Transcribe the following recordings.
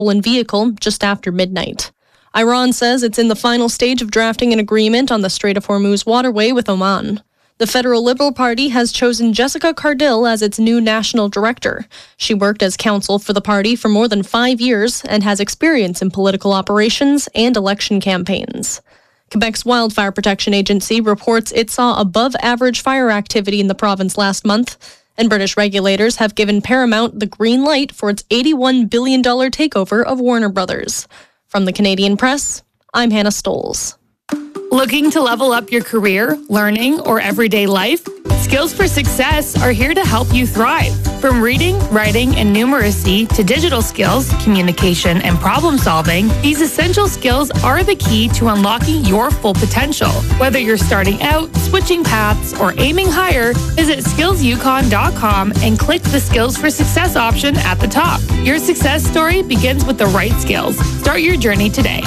stolen vehicle just after midnight. Iran says it's in the final stage of drafting an agreement on the Strait of Hormuz waterway with Oman. The Federal Liberal Party has chosen Jessica Cardille as its new national director. She worked as counsel for the party for more than 5 years and has experience in political operations and election campaigns. Quebec's Wildfire Protection Agency reports it saw above-average fire activity in the province last month, and British regulators have given Paramount the green light for its $81 billion takeover of Warner Brothers. From the Canadian Press, I'm Hannah Stoles. Looking to level up your career, learning, or everyday life? Skills for Success are here to help you thrive. From reading, writing, and numeracy to digital skills, communication, and problem solving, these essential skills are the key to unlocking your full potential. Whether you're starting out, switching paths, or aiming higher, visit skillsyukon.com and click the Skills for Success option at the top. Your success story begins with the right skills. Start your journey today.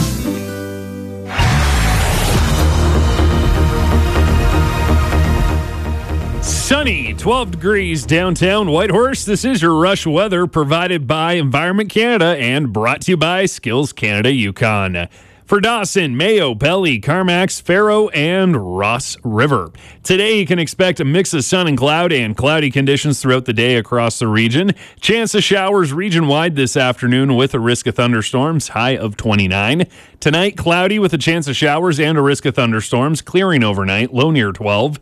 Sunny, 12 degrees downtown Whitehorse. This is your Rush weather provided by Environment Canada and brought to you by Skills Canada Yukon. For Dawson, Mayo, Pelly, Carmacks, Faro, and Ross River. Today, you can expect a mix of sun and cloud and cloudy conditions throughout the day across the region. Chance of showers region-wide this afternoon with a risk of thunderstorms, high of 29. Tonight, cloudy with a chance of showers and a risk of thunderstorms, clearing overnight, low near 12.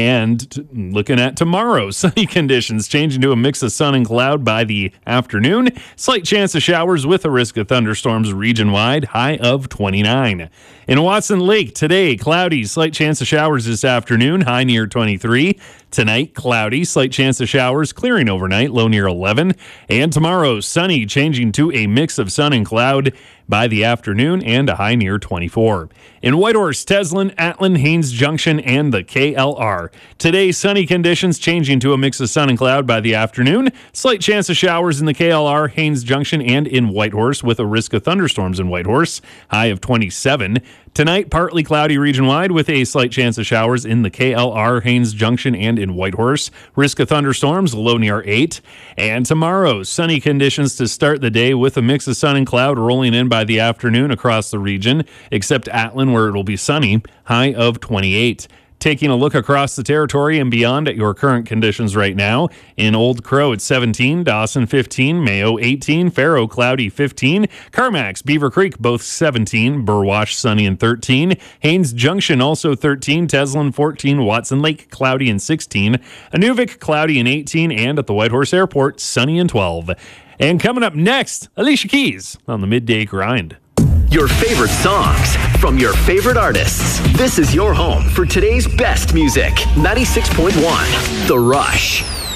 And looking at tomorrow, sunny conditions changing to a mix of sun and cloud by the afternoon. Slight chance of showers with a risk of thunderstorms region-wide, high of 29. In Watson Lake, today, cloudy, slight chance of showers this afternoon, high near 23. Tonight, cloudy, slight chance of showers, clearing overnight, low near 11. And tomorrow, sunny, changing to a mix of sun and cloud by the afternoon and a high near 24. In Whitehorse, Teslin, Atlin, Haines Junction, and the KLR. Today, sunny conditions changing to a mix of sun and cloud by the afternoon. Slight chance of showers in the KLR, Haines Junction, and in Whitehorse with a risk of thunderstorms in Whitehorse, high of 27. Tonight, partly cloudy region-wide with a slight chance of showers in the KLR, Haines Junction, and in Whitehorse. Risk of thunderstorms, low near 8. And tomorrow, sunny conditions to start the day with a mix of sun and cloud rolling in by the afternoon across the region, except Atlin where it'll be sunny, high of 28. Taking a look across the territory and beyond at your current conditions right now. In Old Crow, it's 17, Dawson 15, Mayo 18, Faro cloudy 15, Carmacks, Beaver Creek both 17, Burwash sunny and 13, Haines Junction also 13, Teslin 14, Watson Lake cloudy and 16, Inuvik cloudy and 18, and at the Whitehorse Airport sunny and 12. And coming up next, Alicia Keys on the Midday Grind. Your favorite songs from your favorite artists. This is your home for today's best music. 96.1 The Rush.